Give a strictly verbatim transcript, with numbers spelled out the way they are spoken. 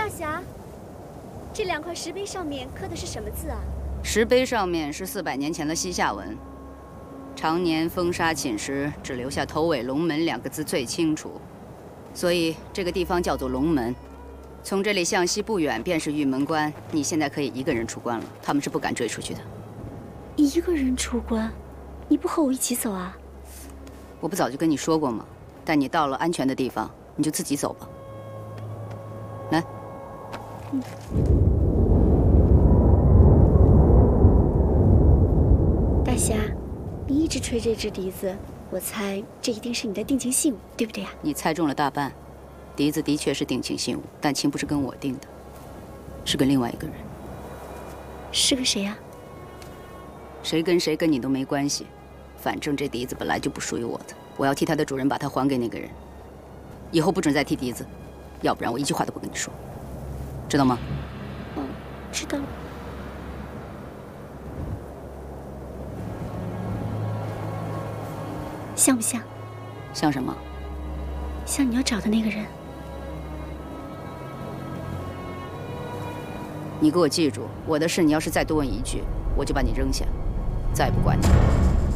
大侠，这两块石碑上面刻的是什么字啊？ 石碑上面是四百年前的西夏文，常年风沙侵蚀，只留下头尾龙门两个字最清楚，所以这个地方叫做龙门。从这里向西不远便是玉门关，你现在可以一个人出关了，他们是不敢追出去的。 一个人出关？你不和我一起走啊？ 我不早就跟你说过吗？带你到了安全的地方，你就自己走吧。来。嗯。大侠，你一直吹这支笛子，我猜这一定是你的定情信物，对不对呀？你猜中了大半。笛子的确是定情信物，但情不是跟我定的，是跟另外一个人。是跟谁呀？谁跟谁跟你都没关系，反正这笛子本来就不属于我的，我要替它的主人把它还给那个人。以后不准再踢笛子，要不然我一句话都不跟你说，知道吗？嗯，知道了。像不像？像什么？像你要找的那个人。你给我记住，我的事你要是再多问一句，我就把你扔下，再也不管你。